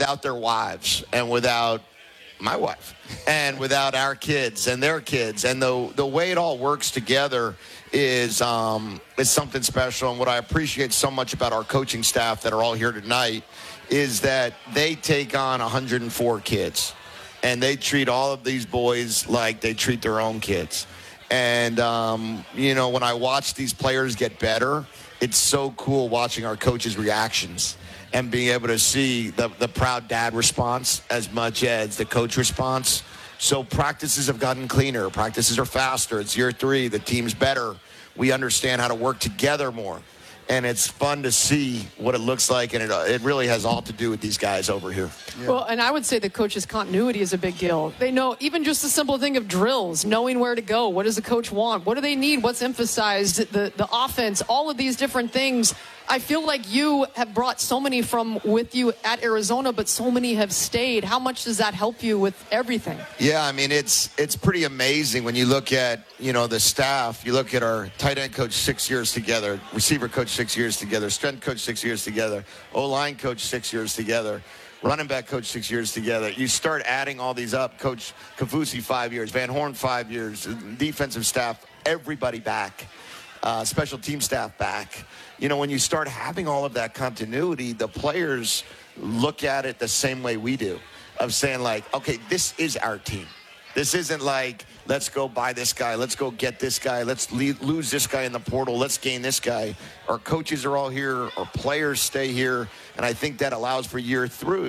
without their wives and without my wife and without our kids and their kids. And the way it all works together is something special. And what I appreciate so much about our coaching staff that are all here tonight is that they take on 104 kids. And they treat all of these boys like they treat their own kids. And, when I watch these players get better, it's so cool watching our coaches' reactions and being able to see the proud dad response as much as the coach response. So practices have gotten cleaner. Practices are faster. It's year 3. The team's better. We understand how to work together more. And it's fun to see what it looks like, and it really has all to do with these guys over here. Yeah. Well, and I would say the coach's continuity is a big deal. They know even just the simple thing of drills, knowing where to go. What does the coach want? What do they need? What's emphasized? The offense, all of these different things. I feel like you have brought so many from with you at Arizona, but so many have stayed. How much does that help you with everything? Yeah, I mean, it's pretty amazing when you look at, the staff. You look at our tight end coach 6 years together, receiver coach 6 years together, strength coach 6 years together, O-line coach 6 years together, running back coach 6 years together. You start adding all these up. Coach Kafusi 5 years, Van Horn 5 years, defensive staff, everybody back, special team staff back. When you start having all of that continuity, the players look at it the same way we do, of saying like, okay, this is our team. This isn't like, let's go buy this guy, let's go get this guy, let's lose this guy in the portal, let's gain this guy. Our coaches are all here, our players stay here, and I think that allows for year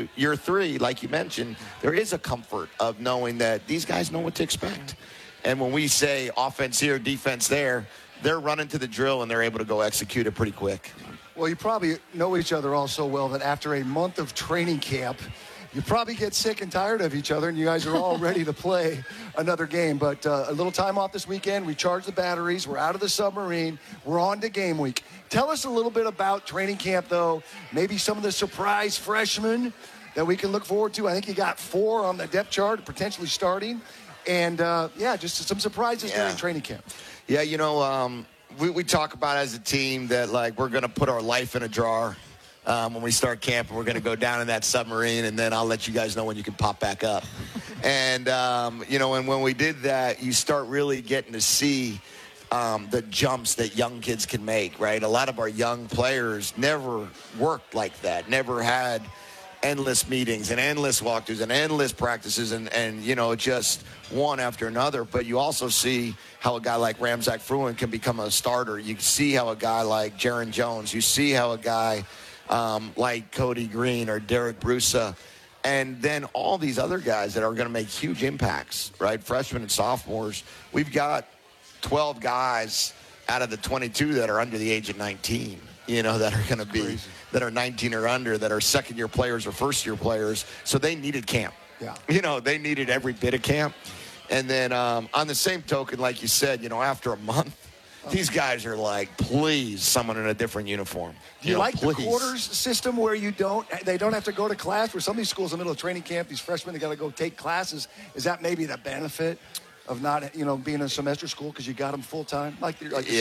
3, like you mentioned, there is a comfort of knowing that these guys know what to expect. And when we say offense here, defense there, they're running to the drill and they're able to go execute it pretty quick. Well, you probably know each other all so well that after a month of training camp, you probably get sick and tired of each other, and you guys are all ready to play another game. But a little time off this weekend. We charge the batteries. We're out of the submarine. We're on to game week. Tell us a little bit about training camp, though. Maybe some of the surprise freshmen that we can look forward to. I think you got 4 on the depth chart, potentially starting. And, just some surprises during training camp. Yeah, we talk about as a team that, like, we're going to put our life in a jar. When we start camp, we're going to go down in that submarine, and then I'll let you guys know when you can pop back up. And, and when we did that, you start really getting to see the jumps that young kids can make, right? A lot of our young players never worked like that, never had endless meetings and endless walkthroughs and endless practices and just one after another. But you also see how a guy like Ramzak Fruin can become a starter. You see how a guy like Jaron Jones, you see how a guy like Cody Green or Derek Brusa, and then all these other guys that are going to make huge impacts, right? Freshmen and sophomores. We've got 12 guys out of the 22 that are under the age of 19, that are going to be, that are 19 or under, that are second-year players or first-year players. So they needed camp. Yeah. They needed every bit of camp. And then on the same token, like you said, after a month, these guys are like, please, someone in a different uniform. Do you like the quarters system where they don't have to go to class? Where some of these schools in the middle of training camp, these freshmen, they got to go take classes. Is that maybe the benefit of not, being in a semester school because you got them full time? I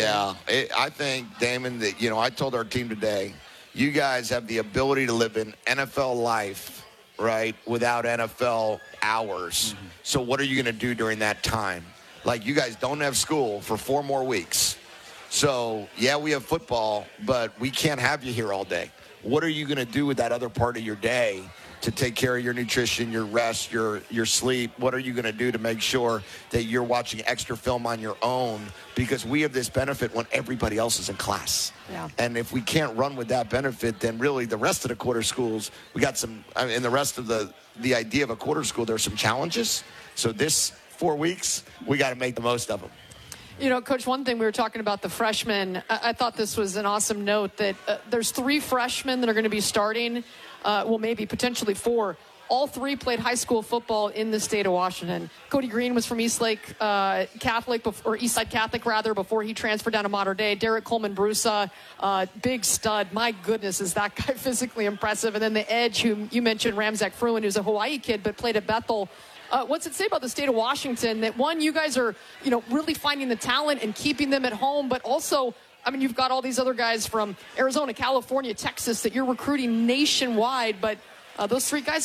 think, Damon, that, I told our team today, you guys have the ability to live in NFL life, right, without NFL hours. Mm-hmm. So what are you going to do during that time? Like, you guys don't have school for 4 more weeks. So, yeah, we have football, but we can't have you here all day. What are you going to do with that other part of your day to take care of your nutrition, your rest, your sleep? What are you going to do to make sure that you're watching extra film on your own? Because we have this benefit when everybody else is in class. Yeah. And if we can't run with that benefit, then really the rest of the quarter schools, we got some, and the rest of the idea of a quarter school, there's some challenges. So this 4 weeks, we got to make the most of them. Coach, one thing we were talking about the freshmen, I thought this was an awesome note that there's 3 freshmen that are going to be starting, maybe potentially 4. All 3 played high school football in the state of Washington. Cody Green was from Eastlake Catholic, or Eastside Catholic rather, before he transferred down to Mater Dei. Derek Coleman Brusa, big stud. My goodness, is that guy physically impressive. And then the edge, who you mentioned, Ramzak Fruin, who's a Hawaii kid but played at Bethel. What's it say about the state of Washington that, one, you guys are, really finding the talent and keeping them at home, but also, you've got all these other guys from Arizona, California, Texas that you're recruiting nationwide, but those 3 guys